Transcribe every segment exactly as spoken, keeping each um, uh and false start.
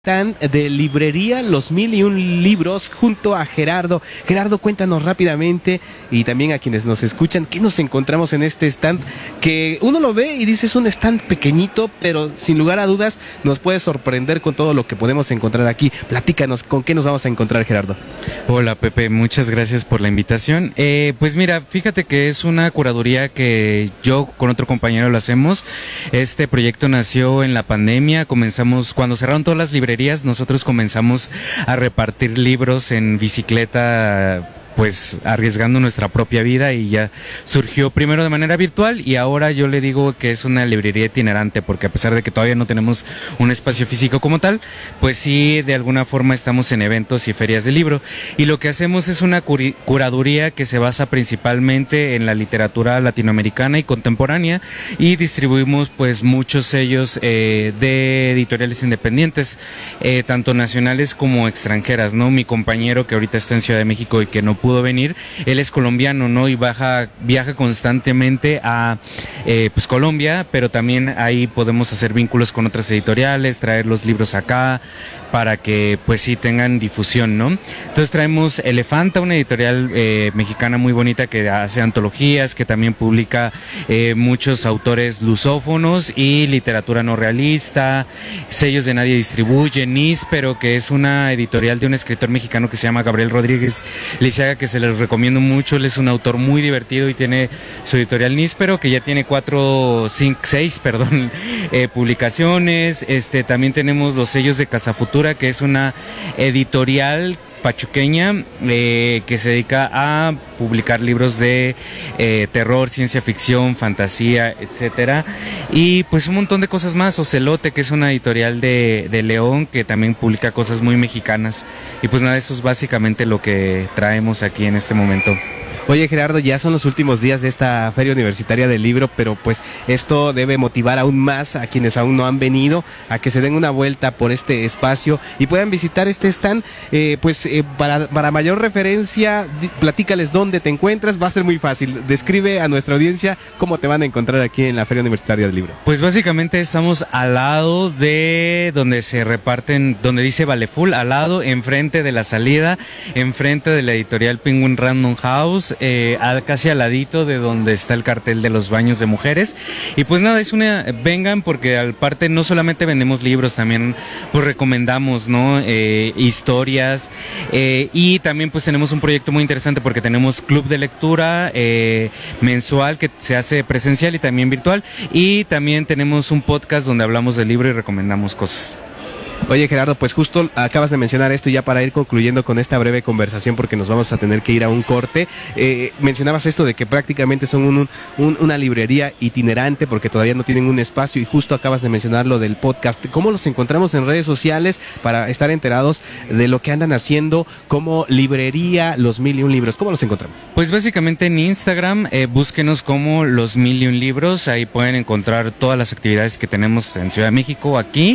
Stand de librería Los Mil y Un Libros junto a Gerardo. Gerardo, cuéntanos rápidamente y también a quienes nos escuchan, ¿qué nos encontramos en este stand? Que uno lo ve y dice es un stand pequeñito, pero sin lugar a dudas nos puede sorprender con todo lo que podemos encontrar aquí. Platícanos, ¿con qué nos vamos a encontrar, Gerardo? Hola Pepe, muchas gracias por la invitación. Eh, pues mira, fíjate que es una curaduría que yo con otro compañero lo hacemos. Este proyecto nació en la pandemia, comenzamos cuando cerraron todas las librerías. Nosotros comenzamos a repartir libros en bicicleta, pues arriesgando nuestra propia vida, y ya surgió primero de manera virtual y ahora yo le digo que es una librería itinerante, porque a pesar de que todavía no tenemos un espacio físico como tal, pues sí, de alguna forma estamos en eventos y ferias de libro, y lo que hacemos es una curi- curaduría que se basa principalmente en la literatura latinoamericana y contemporánea, y distribuimos pues muchos sellos eh, de editoriales independientes, eh, tanto nacionales como extranjeras, ¿no? Mi compañero que ahorita está en Ciudad de México y que no pudo venir, él es colombiano, ¿no? Y baja, viaja constantemente a eh, pues Colombia, pero también ahí podemos hacer vínculos con otras editoriales, traer los libros acá para que pues sí tengan difusión, ¿no? Entonces traemos Elefanta, una editorial eh, mexicana muy bonita que hace antologías, que también publica eh, muchos autores lusófonos y literatura no realista, sellos de Nadie Distribuye, Níspero, que es una editorial de un escritor mexicano que se llama Gabriel Rodríguez Lisiaga, que se les recomiendo mucho. Él es un autor muy divertido y tiene su editorial Níspero, que ya tiene cuatro, cinco, seis, perdón, eh, publicaciones. Este, también tenemos los sellos de Casafutura, que es una editorial pachuqueña eh, que se dedica a publicar libros de eh, terror, ciencia ficción, fantasía, etcétera, y pues un montón de cosas más. Ocelote, que es una editorial de, de León, que también publica cosas muy mexicanas, y pues nada, eso es básicamente lo que traemos aquí en este momento. Oye, Gerardo, ya son los últimos días de esta Feria Universitaria del Libro, pero pues esto debe motivar aún más a quienes aún no han venido a que se den una vuelta por este espacio y puedan visitar este stand. Eh, pues eh, para, para mayor referencia, platícales dónde te encuentras, va a ser muy fácil. Describe a nuestra audiencia cómo te van a encontrar aquí en la Feria Universitaria del Libro. Pues básicamente estamos al lado de donde se reparten, donde dice Valeful, al lado, enfrente de la salida, enfrente de la editorial Penguin Random House, Eh, al, casi al ladito de donde está el cartel de los baños de mujeres. Y pues nada, es una, vengan, porque al parte no solamente vendemos libros, también pues recomendamos, ¿no? Eh, historias, eh, y también pues tenemos un proyecto muy interesante porque tenemos club de lectura eh, mensual que se hace presencial y también virtual, y también tenemos un podcast donde hablamos del libro y recomendamos cosas. Oye, Gerardo, pues justo acabas de mencionar esto, ya para ir concluyendo con esta breve conversación, porque nos vamos a tener que ir a un corte. Eh, mencionabas esto de que prácticamente son un, un, una librería itinerante porque todavía no tienen un espacio, y justo acabas de mencionar lo del podcast. ¿Cómo los encontramos en redes sociales para estar enterados de lo que andan haciendo como librería Los Mil y Un Libros? ¿Cómo los encontramos? Pues básicamente en Instagram, eh, búsquenos como Los Mil y Un Libros, ahí pueden encontrar todas las actividades que tenemos en Ciudad de México, aquí,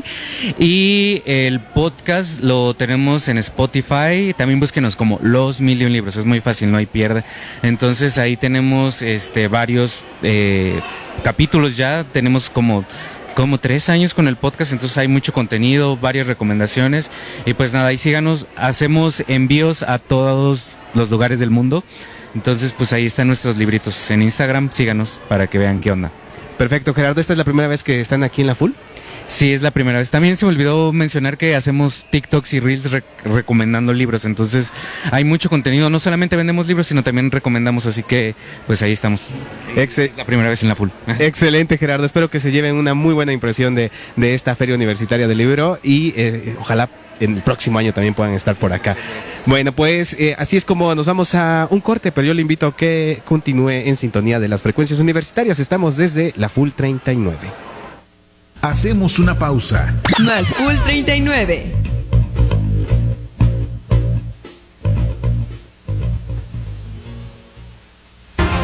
y el podcast lo tenemos en Spotify. También búsquenos como Los Mil y Un Libros, es muy fácil, no hay pierde. Entonces ahí tenemos este varios eh, capítulos, ya tenemos como como tres años con el podcast, entonces hay mucho contenido, varias recomendaciones, y pues nada, ahí síganos, hacemos envíos a todos los lugares del mundo, entonces pues ahí están nuestros libritos en Instagram, síganos para que vean qué onda. Perfecto, Gerardo, ¿esta es la primera vez que están aquí en la Full? Sí, es la primera vez. También se me olvidó mencionar que hacemos TikToks y Reels rec recomendando libros, entonces hay mucho contenido, no solamente vendemos libros, sino también recomendamos, así que pues ahí estamos. Excel es la primera vez en la Full. Excelente, Gerardo, espero que se lleven una muy buena impresión de, de esta Feria Universitaria del Libro, y eh, ojalá en el próximo año también puedan estar por acá. Bueno, pues eh, así es como nos vamos a un corte, pero yo le invito a que continúe en sintonía de las frecuencias universitarias. Estamos desde la Full treinta y nueve. Hacemos una pausa. Más Full treinta y nueve.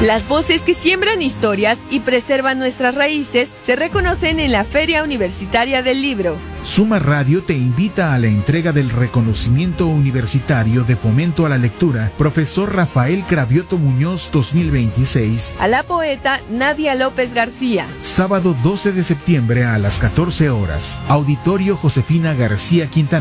Las voces que siembran historias y preservan nuestras raíces se reconocen en la Feria Universitaria del Libro. Suma Radio te invita a la entrega del reconocimiento universitario de fomento a la lectura, profesor Rafael Cravioto Muñoz dos mil veintiséis, A la poeta Nadia López García. sábado doce de septiembre a las catorce horas, Auditorio Josefina García Quintana.